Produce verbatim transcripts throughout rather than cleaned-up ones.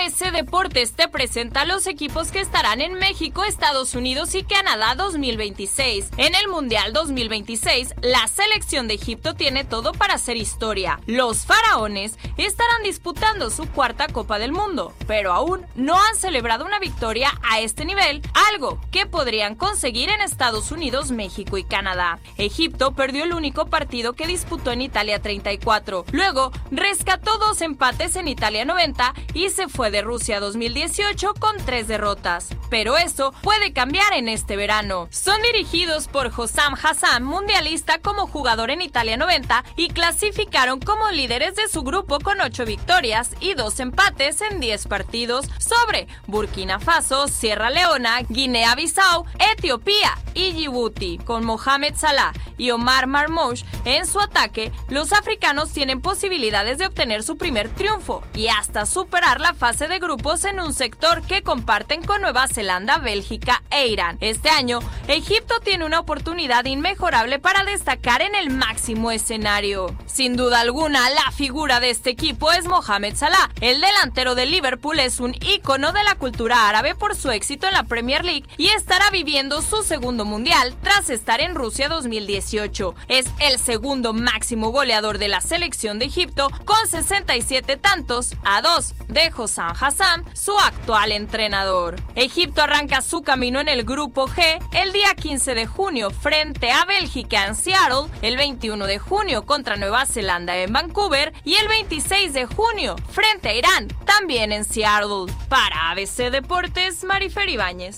A B C Deportes te presenta los equipos que estarán en México, Estados Unidos y Canadá dos mil veintiséis. En el Mundial dos mil veintiséis, la selección de Egipto tiene todo para hacer historia. Los faraones estarán disputando su cuarta Copa del Mundo, pero aún no han celebrado una victoria a este nivel, algo que podrían conseguir en Estados Unidos, México y Canadá. Egipto perdió el único partido que disputó en Italia treinta y cuatro. Luego rescató dos empates en Italia noventa y se fue de Rusia dos mil dieciocho con tres derrotas. Pero eso puede cambiar en este verano. Son dirigidos por Hossam Hassan, mundialista como jugador en Italia noventa, y clasificaron como líderes de su grupo con ocho victorias y dos empates en diez partidos sobre Burkina Faso, Sierra Leona, Guinea-Bissau, Etiopía y Djibouti. Con Mohamed Salah y Omar Marmoush en su ataque, los africanos tienen posibilidades de obtener su primer triunfo y hasta superar la fase de grupos en un sector que comparten con Nueva Zelanda, Bélgica e Irán. Este año, Egipto tiene una oportunidad inmejorable para destacar en el máximo escenario. Sin duda alguna, la figura de este equipo es Mohamed Salah. El delantero de Liverpool es un ícono de la cultura árabe por su éxito en la Premier League y estará viviendo su segundo mundial tras estar en Rusia dos mil dieciocho. Es el segundo máximo goleador de la selección de Egipto con sesenta y siete tantos a dos de Hossam Hassan, su actual entrenador. Egipto arranca su camino en el grupo G el día quince de junio frente a Bélgica en Seattle, el veintiuno de junio contra Nueva Zelanda en Vancouver y el veintiséis de junio frente a Irán, también en Seattle. Para A B C Deportes, Marifer Ibáñez.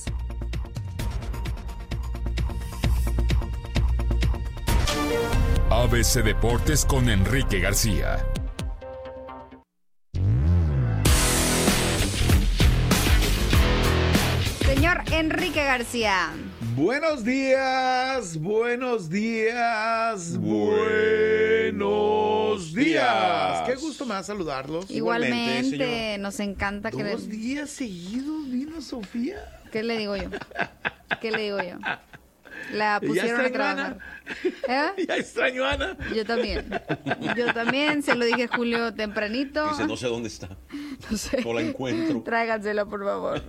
A B C Deportes con Enrique García. Señor Enrique García. Buenos días, buenos días, buenos días. Qué gusto me da saludarlos. Igualmente, Igualmente nos encanta que... Dos días seguidos vino Sofía. ¿Qué le digo yo? ¿Qué le digo yo? La pusieron a trabajar. ¿Eh? Ya extraño a Ana. Yo también. Yo también, se lo dije a Julio tempranito. Dice, no sé dónde está. No sé. No la encuentro. Tráigansela, por favor.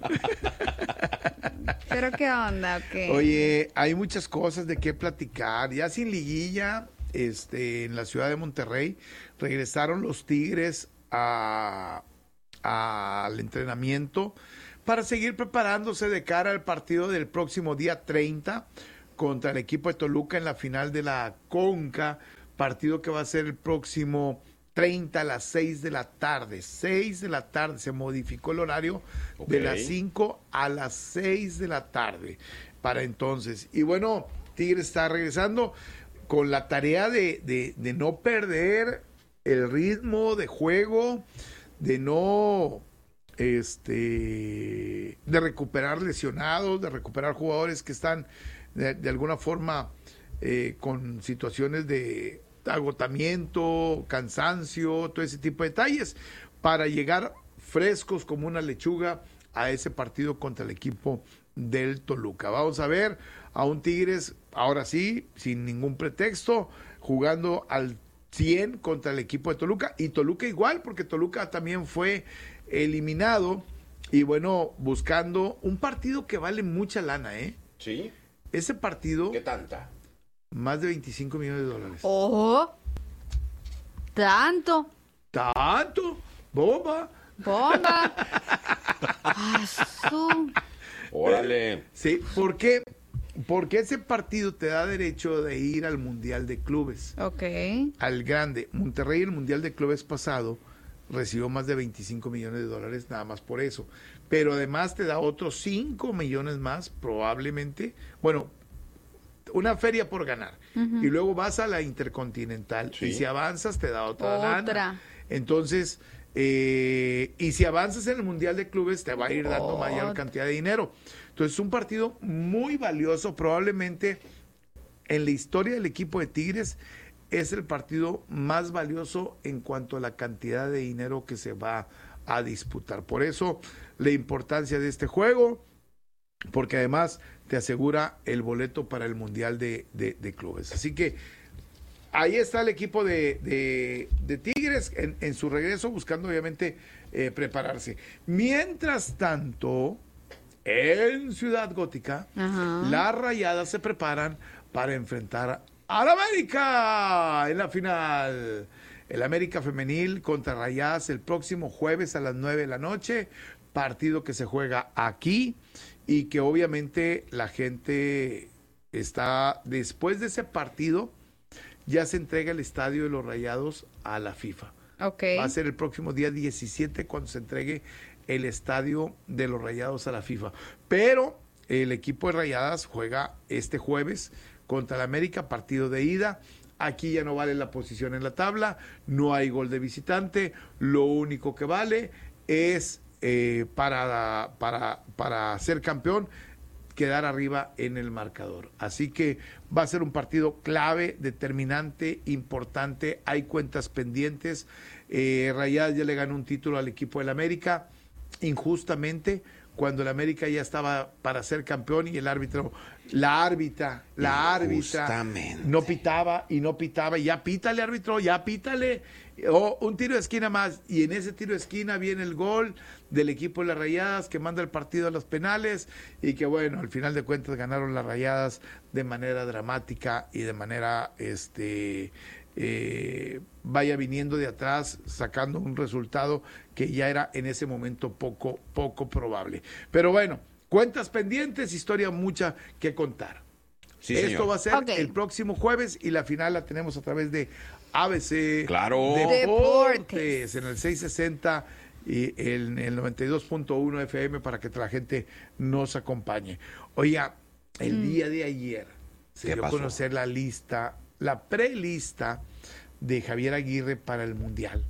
¿Pero qué onda? ¿Qué? Oye, hay muchas cosas de qué platicar. Ya sin liguilla, este, en la ciudad de Monterrey, regresaron los Tigres a, a, al entrenamiento para seguir preparándose de cara al partido del próximo día treinta contra el equipo de Toluca en la final de la Conca, partido que va a ser el próximo treinta a las seis de la tarde. seis de la tarde, se modificó el horario okay. de las cinco a las seis de la tarde para entonces. Y bueno, Tigres está regresando con la tarea de, de, de no perder el ritmo de juego, de no... este de recuperar lesionados, de recuperar jugadores que están de, de alguna forma eh, con situaciones de agotamiento, cansancio, todo ese tipo de detalles, para llegar frescos como una lechuga a ese partido contra el equipo del Toluca. Vamos a ver a un Tigres, ahora sí, sin ningún pretexto, jugando al cien contra el equipo de Toluca, y Toluca igual, porque Toluca también fue eliminado, y bueno, buscando un partido que vale mucha lana, ¿eh? Sí. Ese partido... ¿Qué tanta? Más de veinticinco millones de dólares. ¡Oh! ¿Tanto? ¿Tanto? ¡Bomba! ¡Bomba! ¡Azú! ¡Órale! Sí, ¿por qué? Porque ese partido te da derecho de ir al Mundial de Clubes. Ok. Al grande. Monterrey, el Mundial de Clubes pasado, recibió más de veinticinco millones de dólares nada más por eso. Pero además te da otros cinco millones más, probablemente. Bueno, una feria por ganar. Uh-huh. Y luego vas a la Intercontinental. Sí. Y si avanzas, te da otra, otra. lana. Entonces, eh, y si avanzas en el Mundial de Clubes, te va a ir dando oh. mayor cantidad de dinero. Entonces, es un partido muy valioso. Probablemente en la historia del equipo de Tigres es el partido más valioso en cuanto a la cantidad de dinero que se va a disputar. Por eso, la importancia de este juego, porque además te asegura el boleto para el Mundial de, de, de Clubes. Así que ahí está el equipo de, de, de Tigres en, en su regreso, buscando obviamente eh, prepararse. Mientras tanto, en Ciudad Gótica, Ajá. las Rayadas se preparan para enfrentar al América en la final. El América femenil contra Rayadas el próximo jueves a las nueve de la noche, partido que se juega aquí y que obviamente la gente está, después de ese partido, ya se entrega el estadio de los Rayados a la FIFA. Okay. Va a ser el próximo día diecisiete cuando se entregue el estadio de los Rayados a la FIFA. Pero el equipo de Rayadas juega este jueves contra el América, partido de ida. Aquí ya no vale la posición en la tabla, no hay gol de visitante, lo único que vale es eh, para, para, para ser campeón, quedar arriba en el marcador. Así que va a ser un partido clave, determinante, importante, hay cuentas pendientes. Eh, Rayadas ya le ganó un título al equipo del América, injustamente, cuando el América ya estaba para ser campeón y el árbitro, la árbitra, la árbitra no pitaba y no pitaba, y ya pítale árbitro, ya pítale, o un tiro de esquina más, y en ese tiro de esquina viene el gol del equipo de las Rayadas que manda el partido a los penales, y que bueno, al final de cuentas ganaron las Rayadas de manera dramática y de manera, este... Eh, vaya viniendo de atrás, sacando un resultado que ya era en ese momento poco, poco probable. Pero bueno, cuentas pendientes, historia mucha que contar. Sí, Esto señor. va a ser Okay. el próximo jueves y la final la tenemos a través de A B C Claro. Deportes, Deportes. en el seiscientos sesenta y en el noventa y dos punto uno F M para que la gente nos acompañe. Oiga, el Mm. día de ayer se ¿Qué dio a pasó? conocer la lista, la prelista de Javier Aguirre para el Mundial.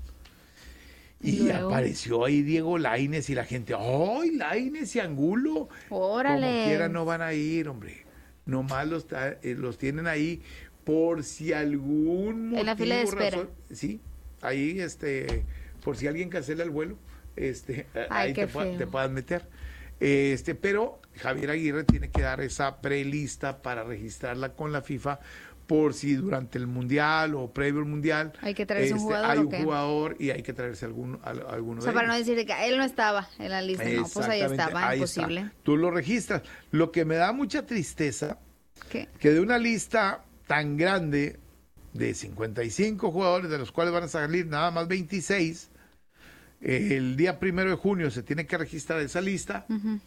Y Luego. apareció ahí Diego Lainez y la gente, ¡ay, Lainez y Angulo! Órale. Como quiera no van a ir, hombre. Nomás los, ta- eh, los tienen ahí por si algún motivo... En la fila de espera. razón- sí, ahí, este, por si alguien cancela el vuelo, este, Ay, ahí qué te, pueda- feo. te puedan meter. Este, pero Javier Aguirre tiene que dar esa prelista para registrarla con la FIFA por si durante el Mundial o previo al Mundial Hay que traerse un jugador, hay ¿o un qué? jugador y hay que traerse algún, al- alguno O sea, de para no ellos. decir que él no estaba en la lista, no, pues ahí Exactamente, estaba, ahí está. imposible. Tú lo registras. Lo que me da mucha tristeza, ¿Qué? que de una lista tan grande de cincuenta y cinco jugadores, de los cuales van a salir nada más veintiséis, eh, el día primero de junio se tiene que registrar esa lista, Ujú.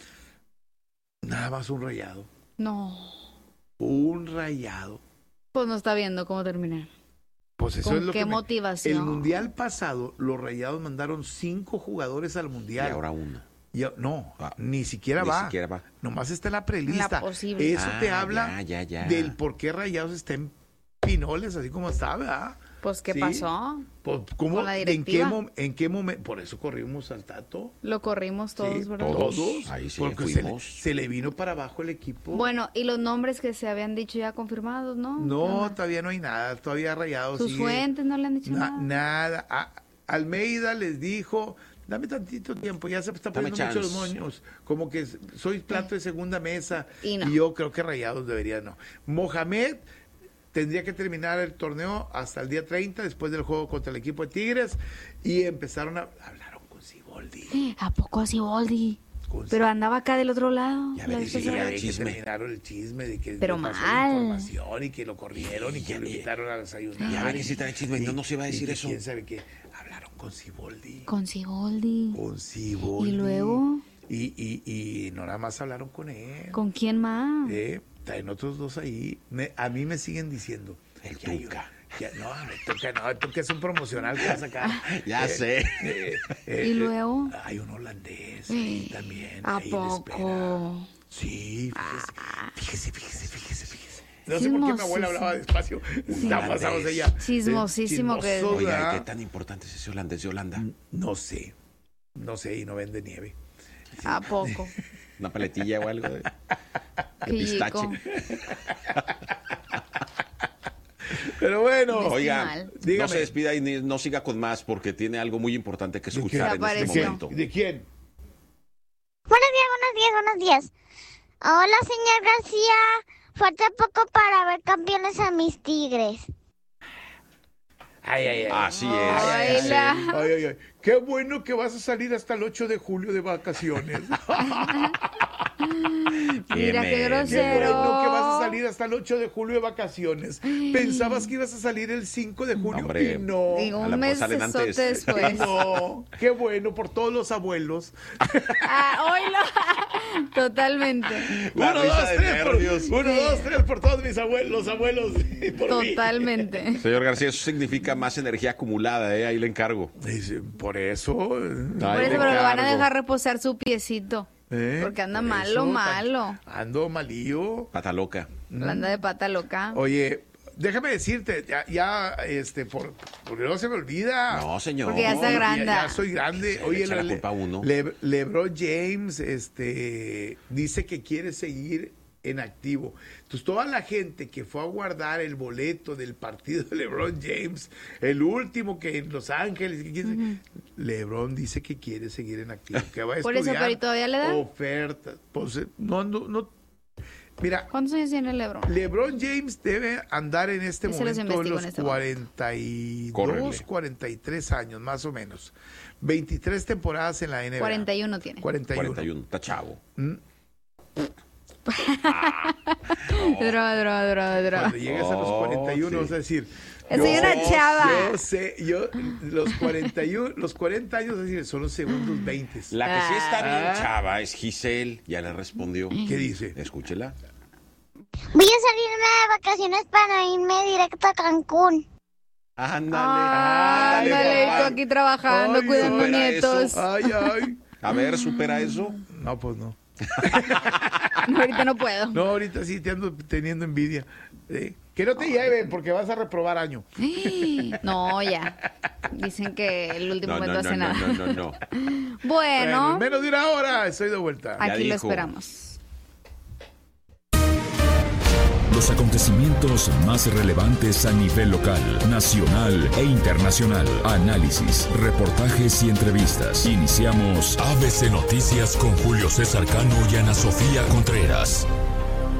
nada más un rayado. No, Un rayado. pues no está viendo cómo terminar. Pues eso ¿Con es lo qué que me- motivación? El mundial pasado, los Rayados mandaron cinco jugadores al Y mundial. ahora una. Y a- no, Ah, ni siquiera Ni va. siquiera va. Nomás está en la prelista. La posible. Eso Ah, te habla ya, ya, ya. del por qué Rayados está en pinoles, así como está, ¿verdad? Pues, ¿qué Sí. pasó? Pues, ¿cómo, Con la ¿En qué, directiva. mom- en qué momento? Por eso corrimos al Tato. Lo corrimos todos, Sí, ¿verdad? todos. Todos. Ahí sí, porque se le, fuimos. se le vino para abajo el equipo. Bueno, y los nombres que se habían dicho ya confirmados, ¿no? no, Nada. todavía no hay nada. Todavía Rayados Sus sigue- fuentes no le han dicho Na- nada. nada. A- Almeida les dijo, dame tantito tiempo, ya se está Dame poniendo mucho los chance. moños, como que soy plato de segunda mesa, Y no. yo creo que Rayados debería no. Mohamed tendría que terminar el torneo hasta el día treinta, después del juego contra el equipo de Tigres, y empezaron a, hablaron con Siboldi. ¿A poco así, Boldi? Con Pero andaba acá del otro lado. Ya la ves, vez sí, pasada. ya ya el que chisme. terminaron el chisme de que Pero le pasó mal. información y que lo corrieron y que Ya lo ve. invitaron a desayunar. Ya ve que sí trae chisme, Y- no, no se iba a y decir que eso. quién sabe qué. Hablaron con Siboldi. Con Siboldi. Con Siboldi. ¿Y luego? Y, y, y no nada más hablaron con él. ¿Con quién más? Eh, traen otros dos ahí. Me- a mí me siguen diciendo. El que hay- Tuca. que- no, el Tuca no. El Tuca es un promocional que va a sacar. Ya Eh, sé. eh, eh, ¿Y eh, luego? hay un holandés ahí también. ¿A ahí le espera. poco? Sí, fíjese, Ah. fíjese, fíjese, fíjese, fíjese. No sé por qué mi abuela Chismosísimo. hablaba despacio. Está holandés. pasamos ella. Chismosísimo que- Chismoso, Oiga, ¿verdad? ¿qué tan importante es ese holandés de Holanda? No sé. No sé, y no vende nieve. ¿A poco? Una paletilla o algo de, de Qué pistache. chico. Pero bueno, Estoy Oiga, mal. no Dígame. se despida y ni- no siga con más porque tiene algo muy importante que ¿De escuchar quién? en este Apareció. momento. ¿de quién? Buenos días, buenos días, buenos días. Hola, señor García. Falta poco para ver campeones a mis Tigres. Ay, ay, ay. Así es. Ay, Sí. la- Ay, ay, ay. Qué bueno que vas a salir hasta el ocho de julio de vacaciones. Mira, qué Qué Qué grosero. bueno que vas a salir hasta el ocho de julio de vacaciones. Pensabas que ibas a salir el cinco de julio Hombre. y no. Digo, A la un mes salen antes. después. No, qué bueno por todos los abuelos. Ah, oílo. Totalmente. La uno, risa dos, de tres por, nervios. uno, dos, tres por todos mis abuelos, los abuelos y por mí. Totalmente. Señor García, eso significa más energía acumulada, ¿eh? Ahí le encargo. Dice, por eso. eh, Por Ahí eso, le pero lo van a encargo. dejar reposar su piecito. ¿eh? Porque anda Por malo, eso, malo. Ando malío. Pata loca. Anda de pata loca. Oye, déjame decirte, ya, ya este, por, porque no se me olvida. No, señor. Porque ya está No, grande. Ya, ya soy grande. Se le Oye, echa la Le- culpa a uno. Le- LeBron James este, dice que quiere seguir en activo. Entonces, toda la gente que fue a guardar el boleto del partido de LeBron James, el último que en Los Ángeles, que quiere- LeBron dice que quiere seguir en activo, que va a Por eso, estudiar pero ¿y todavía le da? ofertas. Pues, eh, no, no, no. Mira, ¿Cuántos años tiene LeBron? LeBron James debe andar en este Yo se los momento en investigo los en este cuarenta y dos, Córrele. cuarenta y tres años, más o menos. veintitrés temporadas en la N B A. cuarenta y uno tiene. cuarenta y uno. cuarenta y uno. Está chavo. Droga, droga, droga, droga. Cuando llegues a los Oh, cuarenta y uno, sí. vas a decir... Soy una chava. Yo sé, yo, los cuarenta y uno, los cuarenta años, es decir, son los segundos veinte. La que sí está bien Ah. chava es Giselle. Ya le respondió. ¿Qué dice? Escúchela. Voy a salirme de vacaciones para irme directo a Cancún. Ándale. Ándale, papá. tú aquí trabajando, Ay, cuidando supera nietos. eso. Ay, ay. A ver, supera eso. No, pues no. No, ahorita no puedo. No, ahorita sí te ando teniendo envidia. ¿eh? Que no te lleven porque vas a reprobar año. No, ya. Dicen que el último No, mes no, no hace no, nada. no, no, no, no. Bueno, Bueno, en menos de una hora estoy de vuelta. Ya aquí lo dijo. esperamos. Los acontecimientos más relevantes a nivel local, nacional e internacional. Análisis, reportajes y entrevistas. Iniciamos A B C Noticias con Julio César Cano y Ana Sofía Contreras.